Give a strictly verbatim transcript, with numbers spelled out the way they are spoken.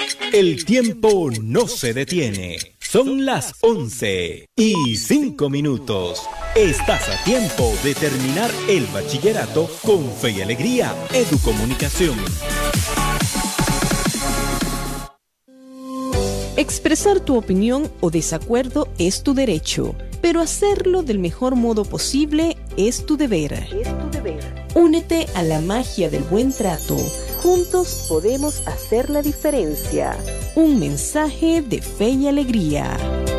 El tiempo no se detiene. Son las once y cinco minutos. Estás a tiempo de terminar el bachillerato con Fe y Alegría Educomunicación. Expresar tu opinión o desacuerdo es tu derecho, pero hacerlo del mejor modo posible es tu deber. Es tu deber. Únete a la magia del buen trato. Juntos podemos hacer la diferencia. Un mensaje de Fe y Alegría.